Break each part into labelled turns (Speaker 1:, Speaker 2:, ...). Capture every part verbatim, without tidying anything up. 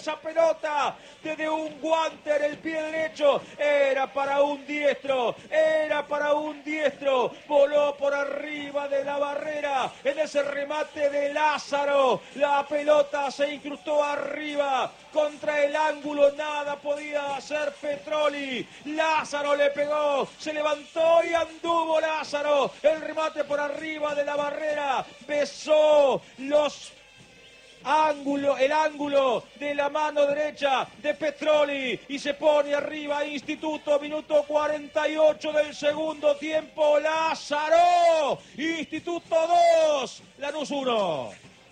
Speaker 1: esa pelota desde un guante en el pie derecho. Era para un diestro, era para un diestro. Voló por arriba de la barrera en ese remate de Lázaro. La pelota se incrustó arriba contra el ángulo. Nada podía hacer Petroli. Lázaro le pegó, se levantó y anduvo Lázaro. El remate por arriba de la barrera. Besó los ángulo, el ángulo de la mano derecha de Petroli y se pone arriba Instituto, minuto cuarenta y ocho del segundo tiempo. Lázaro, Instituto dos, Lanús uno.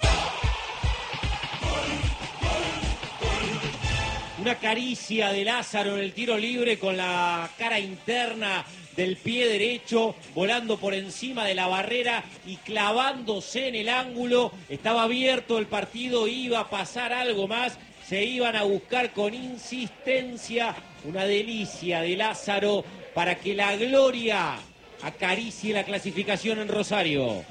Speaker 2: Una caricia de Lázaro en el tiro libre con la cara interna del pie derecho, volando por encima de la barrera y clavándose en el ángulo. Estaba abierto el partido, iba a pasar algo más, se iban a buscar con insistencia. Una delicia de Lázaro para que la gloria acaricie la clasificación en Rosario.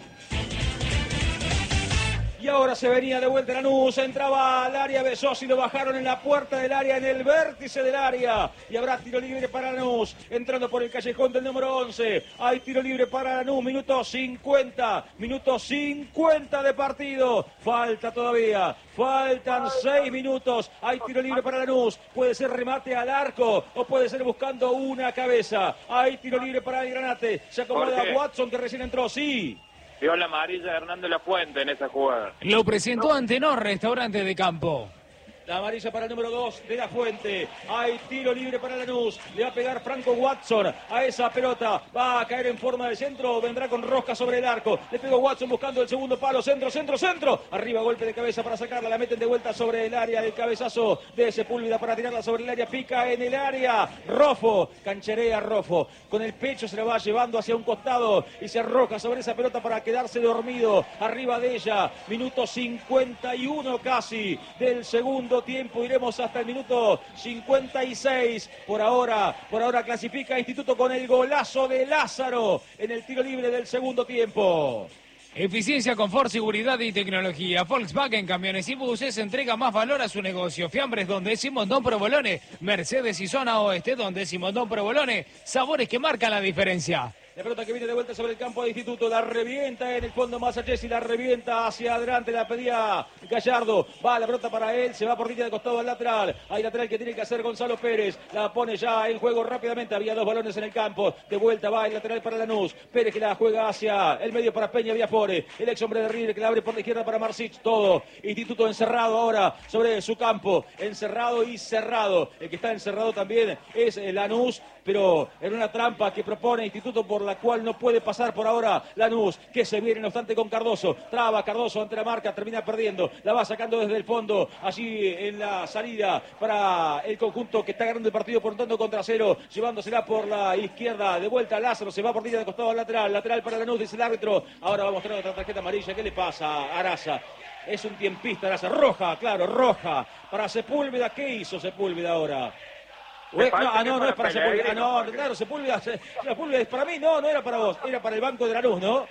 Speaker 1: Y ahora se venía de vuelta Lanús, entraba al área Besós y lo bajaron en la puerta del área, en el vértice del área. Y habrá tiro libre para Lanús, entrando por el callejón del número once. Hay tiro libre para Lanús, minuto cincuenta, minuto cincuenta de partido. Falta todavía, faltan seis minutos. Hay tiro libre para Lanús, puede ser remate al arco o puede ser buscando una cabeza. Hay tiro libre para el Granate, se acomoda Watson que recién entró, sí.
Speaker 3: Vio la amarilla de Hernando Lafuente en esa jugada.
Speaker 4: Lo presentó ante No Restaurante de Campo.
Speaker 1: La amarilla para el número dos de La Fuente. Hay tiro libre para Lanús. Le va a pegar Franco Watson a esa pelota. Va a caer en forma de centro. Vendrá con rosca sobre el arco. Le pegó Watson buscando el segundo palo. Centro, centro, centro. Arriba, golpe de cabeza para sacarla. La meten de vuelta sobre el área. El cabezazo de Sepúlveda para tirarla sobre el área. Pica en el área. Rofo. Cancherea Rofo. Con el pecho se la va llevando hacia un costado. Y se arroja sobre esa pelota para quedarse dormido. Arriba de ella. Minuto cincuenta y uno casi del segundo tiempo, iremos hasta el minuto cincuenta y seis. Por ahora, por ahora clasifica Instituto con el golazo de Lázaro en el tiro libre del segundo tiempo.
Speaker 4: Eficiencia, confort, seguridad y tecnología. Volkswagen Camiones y Buses entrega más valor a su negocio. Fiambres Don Décimo, Don Provolone. Mercedes y Zona Oeste, Don Décimo, Don Provolone. Sabores que marcan la diferencia.
Speaker 1: La pelota que viene de vuelta sobre el campo de Instituto, la revienta en el fondo Masachesi, la revienta hacia adelante, la pedía Gallardo, va la pelota para él, se va por línea de costado al lateral, hay lateral que tiene que hacer Gonzalo Pérez, la pone ya en juego rápidamente, había dos balones en el campo, de vuelta va el lateral para Lanús, Pérez que la juega hacia el medio para Peña Viafore, el ex hombre de River que la abre por la izquierda para Marsic, todo, Instituto encerrado ahora sobre su campo, encerrado y cerrado, el que está encerrado también es Lanús, pero en una trampa que propone Instituto por la cual no puede pasar por ahora Lanús, que se viene no obstante con Cardoso, traba Cardoso ante la marca, termina perdiendo, la va sacando desde el fondo, allí en la salida para el conjunto que está ganando el partido por un tanto contra cero, llevándosela por la izquierda, de vuelta Lázaro, se va por línea de costado al lateral, lateral para Lanús, dice el árbitro, ahora va a mostrar otra tarjeta amarilla, ¿qué le pasa a Araza? Es un tiempista Araza, roja, claro, roja, para Sepúlveda, ¿qué hizo Sepúlveda ahora? No, ah, no, no es para Sepúlveda. Ah, no, claro, Sepúlveda, Sepúlveda es para mí, no, no era para vos, era para el banco de Lanús, ¿no?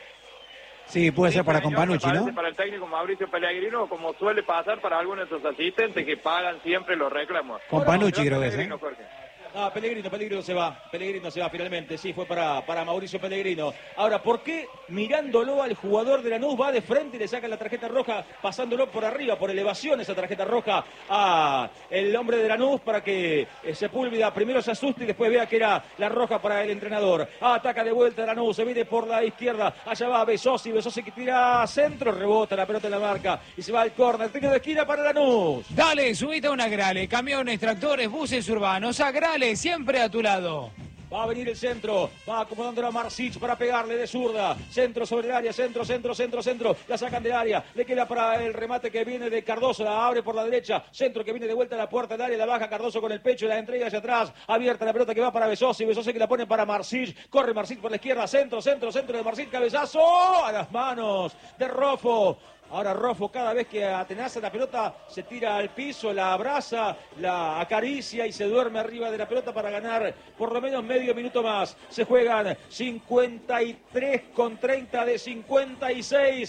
Speaker 5: Sí, puede
Speaker 3: Sí,
Speaker 5: ser para
Speaker 3: señor,
Speaker 5: Companucci, ¿no?
Speaker 3: Para el técnico Mauricio Pellegrino, como suele pasar para algunos de sus asistentes que pagan siempre los reclamos.
Speaker 5: Companucci creo que es, ¿eh?
Speaker 1: Ah, Pellegrino, Pellegrino se va, Pellegrino se va finalmente, sí, fue para, para Mauricio Pellegrino. Ahora, ¿por qué mirándolo al jugador de Lanús va de frente y le saca la tarjeta roja, pasándolo por arriba, por elevación esa tarjeta roja a el hombre de Lanús para que eh, Sepúlveda primero se asuste y después vea que era la roja para el entrenador? Ah, ataca de vuelta Lanús, se viene por la izquierda, allá va Besossi, Besossi que tira a centro, rebota la pelota en la marca y se va al córner, tiro de esquina para Lanús.
Speaker 4: Dale, subite a una Grale, camiones, tractores, buses urbanos, a Grale, siempre a tu lado.
Speaker 1: Va a venir el centro, va acomodando a Marsic para pegarle de zurda, centro sobre el área, centro, centro, centro, centro, la sacan del área, le queda para el remate que viene de Cardoso, la abre por la derecha, centro que viene de vuelta a la puerta del área, la baja Cardoso con el pecho, la entrega hacia atrás, abierta la pelota que va para Besossi, Besossi que la pone para Marsic, corre Marsic por la izquierda, centro, centro, centro de Marsic, cabezazo a las manos de Rofo. Ahora Rofo cada vez que atenaza la pelota se tira al piso, la abraza, la acaricia y se duerme arriba de la pelota para ganar por lo menos medio minuto más. Se juegan cincuenta y tres con treinta de cincuenta y seis.